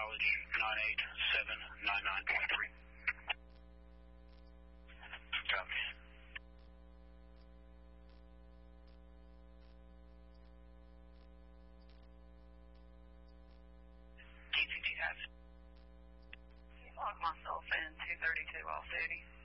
mileage 98799.3. Copy. TCGF. Lock myself in 232 off duty.